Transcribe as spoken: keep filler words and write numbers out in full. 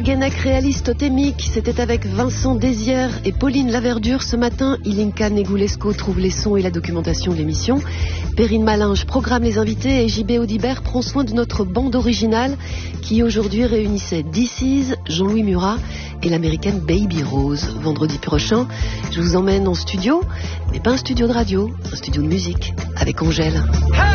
Guenec réaliste totémique, c'était avec Vincent Désières et Pauline Laverdure. Ce matin, Ilinka Negulesco trouve les sons et la documentation de l'émission. Perrine Malinge programme les invités et J B Audibert prend soin de notre bande originale qui aujourd'hui réunissait This Is, Jean-Louis Murat et l'américaine Baby Rose. Vendredi prochain, je vous emmène en studio, mais pas un studio de radio, un studio de musique avec Angèle.